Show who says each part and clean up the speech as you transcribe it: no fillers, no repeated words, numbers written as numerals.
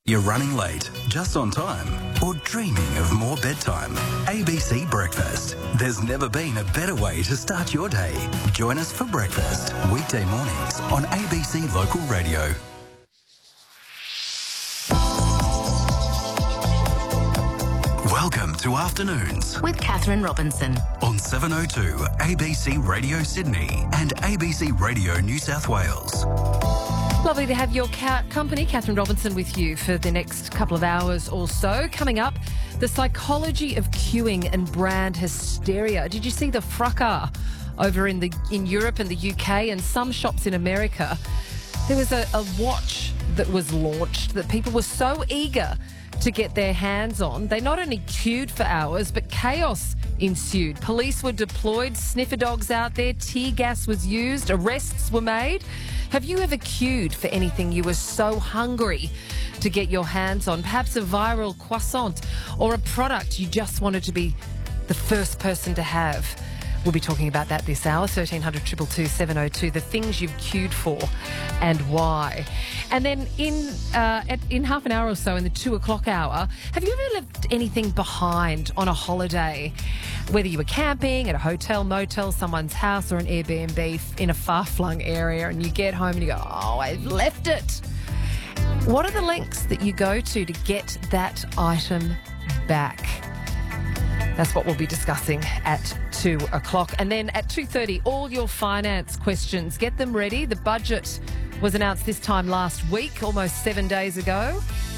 Speaker 1: You're running late, just on time, or dreaming of more bedtime? ABC Breakfast. There's never been a better way to start your day. Join us for breakfast, weekday mornings on ABC Local Radio. Welcome to Afternoons
Speaker 2: with Catherine Robinson
Speaker 1: on 702 ABC Radio Sydney and ABC Radio New South Wales.
Speaker 3: Lovely to have your company, Catherine Robinson, with you for the next couple of hours or so. Coming up, the psychology of queuing and brand hysteria. Did you see the fracas over in Europe and the UK and some shops in America? There was a watch that was launched that people were so eager to get their hands on. They not only queued for hours, but chaos ensued. Police were deployed, sniffer dogs out there, tear gas was used, arrests were made. Have you ever queued for anything you were so hungry to get your hands on? Perhaps a viral croissant or a product you just wanted to be the first person to have. We'll be talking about that this hour, 1300 222 702, the things you've queued for and why. And then in half an hour or so, in the 2 o'clock hour, have you ever left anything behind on a holiday? Whether you were camping at a hotel, motel, someone's house or an Airbnb in a far-flung area, and you get home and you go, oh, I've left it. What are the lengths that you go to get that item back? That's what we'll be discussing at 2 o'clock. And then at 2:30, all your finance questions, get them ready. The budget was announced this time last week, almost 7 days ago.